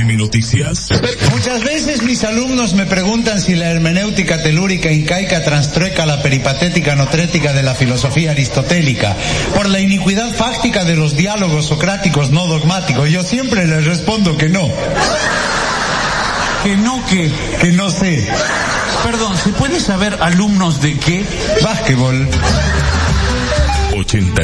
FM Noticias. Muchas veces mis alumnos me preguntan si la hermenéutica telúrica incaica transtrueca la peripatética notrética de la filosofía aristotélica por la iniquidad fáctica de los diálogos socráticos no dogmáticos. Yo siempre les respondo que no. ¿Que no qué? Que no sé. Perdón, ¿se puede saber alumnos de qué? Básquetbol. 89.